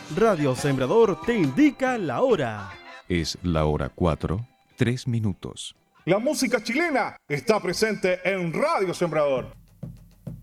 Radio Sembrador te indica la hora. Es la hora 4:03. La música chilena está presente en Radio Sembrador.